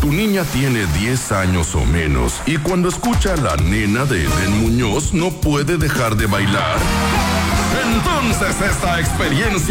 tu niña tiene 10 años o menos y cuando escucha a la nena de Eden Muñoz no puede dejar de bailar, entonces esta experiencia